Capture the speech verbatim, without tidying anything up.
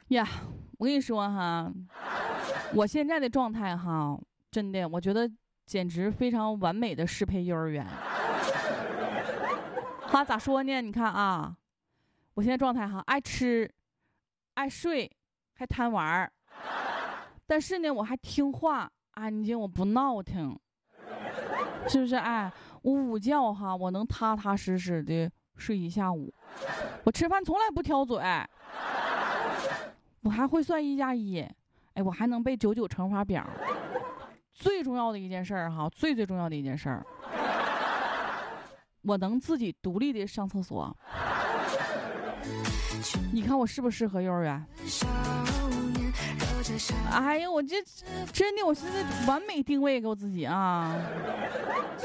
呀，我跟你说哈，我现在的状态哈，真的，我觉得简直非常完美的适配幼儿园。哈，咋说呢？你看啊，我现在状态哈，爱吃，爱睡，还贪玩儿，但是呢，我还听话，安静，我不闹腾，是不是？哎，我午觉哈，我能踏踏实实的睡一下午，我吃饭从来不挑嘴。我还会算一加一，哎，我还能背九九乘法表。最重要的一件事儿哈，最最重要的一件事儿，我能自己独立的上厕所。你看我适不适合幼儿园？哎呀，我这真的，我现在完美定位给我自己啊。